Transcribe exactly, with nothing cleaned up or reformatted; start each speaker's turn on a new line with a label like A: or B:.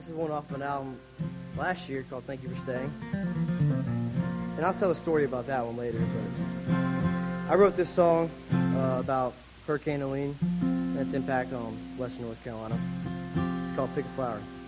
A: This is one off an album last year called Thank You for Staying. And I'll tell a story about that one later. But I wrote this song uh, about Hurricane Helene and its impact on Western North Carolina. It's called Pick a Flower.